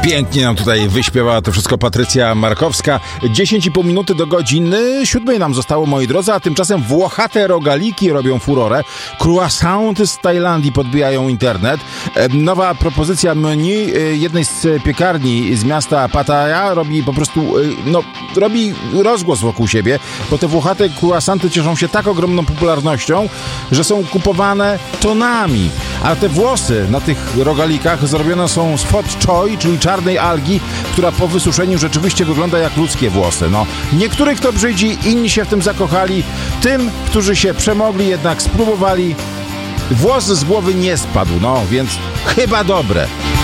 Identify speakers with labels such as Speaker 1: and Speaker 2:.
Speaker 1: Pięknie nam tutaj wyśpiewała to wszystko Patrycja Markowska. 10,5 minuty do godziny 7 nam zostało, moi drodzy, a tymczasem włochate rogaliki robią furorę. Croissanty z Tajlandii podbijają internet. Nowa propozycja menu jednej z piekarni z miasta Pattaya robi po prostu, robi rozgłos wokół siebie, bo te włochate croissanty cieszą się tak ogromną popularnością, że są kupowane tonami. A te włosy na tych rogalikach zrobione są z fot choi, czyli czarnej algi, która po wysuszeniu rzeczywiście wygląda jak ludzkie włosy. Niektórych to brzydzi, inni się w tym zakochali. Tym, którzy się przemogli, jednak spróbowali. Włos z głowy nie spadł, więc chyba dobre.